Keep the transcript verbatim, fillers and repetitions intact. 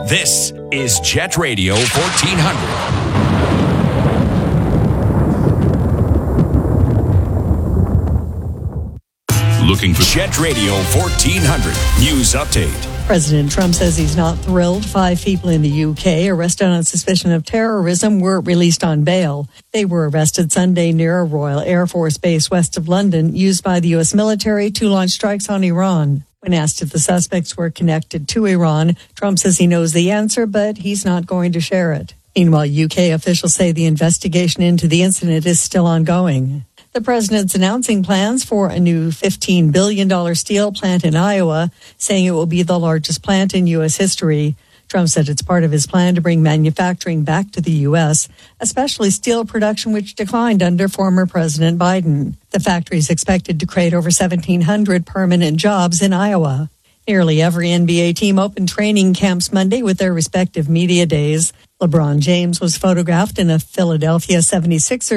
This is Jet Radio fourteen hundred. Looking for Jet Radio fourteen hundred News Update. President Trump says he's not thrilled. Five people in the U K arrested on suspicion of terrorism were released on bail. They were arrested Sunday near a Royal Air Force base west of London, used by the U S military to launch strikes on Iran. When asked if the suspects were connected to Iran, Trump says he knows the answer, but he's not going to share it. Meanwhile, U K officials say the investigation into the incident is still ongoing. The president's announcing plans for a new fifteen billion dollars steel plant in Iowa, saying it will be the largest plant in U S history. Trump said it's part of his plan to bring manufacturing back to the U S, especially steel production, which declined under former President Biden. The factory is expected to create over seventeen hundred permanent jobs in Iowa. Nearly every N B A team opened training camps Monday with their respective media days. LeBron James was photographed in a Philadelphia seventy-sixers